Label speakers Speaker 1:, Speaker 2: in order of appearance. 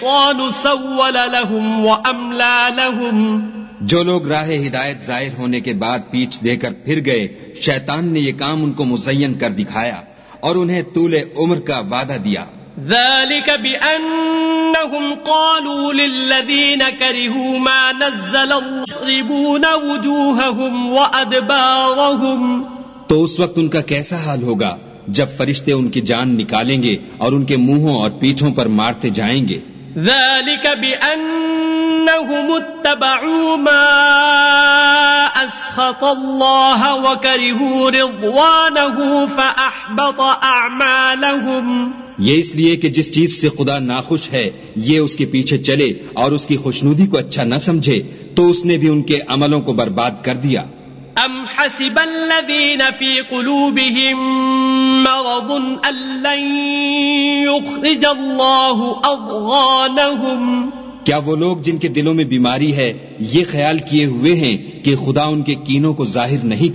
Speaker 1: الشيطان سول لهم وأملى لهم.
Speaker 2: جو لوگ راہ ہدایت ظاہر ہونے کے بعد پیٹھ دے کر پھر گئے، شیطان نے یہ کام ان کو مزین کر دکھایا اور انہیں طول عمر کا وعدہ دیا.
Speaker 1: ذلك بأنهم قالوا للذين كرهوا ما نزل يضربون وجوههم وأدبارهم.
Speaker 2: تو اس وقت ان کا کیسا حال ہوگا جب فرشتے ان کی جان نکالیں گے اور ان کے منہوں اور پیٹھوں پر مارتے جائیں گے.
Speaker 1: ذلك بأنهم اتبعوا ما أسخط الله وكرهوا رضوانه فأحبط أعمالهم.
Speaker 2: یہ اس لیے کہ جس چیز سے خدا ناخوش ہے یہ اس کے پیچھے چلے اور اس کی خوشنودی کو اچھا نہ سمجھے تو اس نے بھی ان کے عملوں کو برباد کر دیا.
Speaker 1: ام حسب الذين في قلوبهم مرض ان لن يخرج الله اضغانهم.
Speaker 2: کیا وہ لوگ جن کے دلوں میں بیماری ہے یہ خیال کیے ہوئے ہیں کہ خدا ان کے کینوں کو ظاہر نہیں